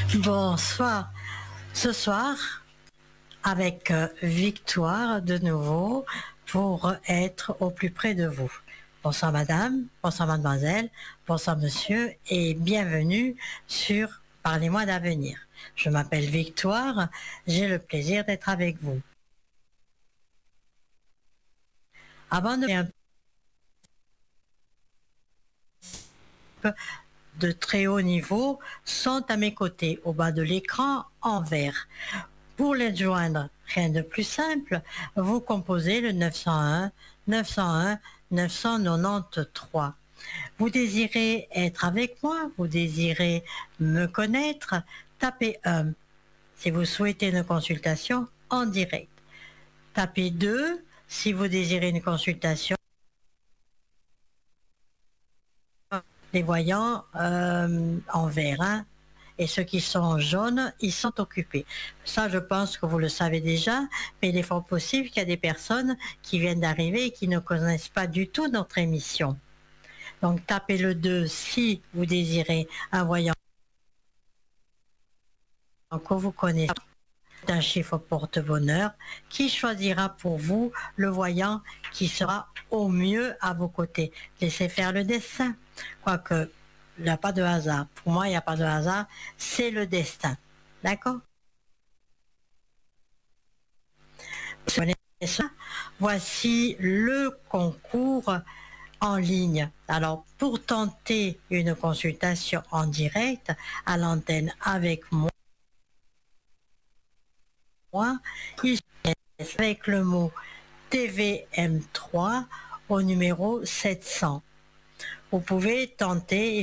Bonsoir. Ce soir, avec Victoire de nouveau, pour être au plus près de vous. Bonsoir madame, bonsoir mademoiselle, bonsoir monsieur et bienvenue sur Parlez-moi d'avenir. Je m'appelle Victoire, j'ai le plaisir d'être avec vous. Avant de très haut niveau sont à mes côtés, au bas de l'écran, en vert. Pour les joindre, rien de plus simple, vous composez le 901 901 993. Vous désirez être avec moi, vous désirez me connaître, tapez 1. Si vous souhaitez une consultation en direct, tapez 2. Si vous désirez une consultation, les voyants en vert, hein, et ceux qui sont en jaune, ils sont occupés. Ça, je pense que vous le savez déjà, mais il est fort possible qu'il y a des personnes qui viennent d'arriver et qui ne connaissent pas du tout notre émission. Donc, tapez le 2 si vous désirez un voyant que vous connaissez. Un chiffre porte-bonheur qui choisira pour vous le voyant qui sera au mieux à vos côtés. Laissez faire le destin. Quoique, il n'y a pas de hasard. Pour moi, il n'y a pas de hasard. C'est le destin. D'accord? Voici le concours en ligne. Alors, pour tenter une consultation en direct à l'antenne avec moi, il avec le mot TVM3 au numéro 700. Vous pouvez tenter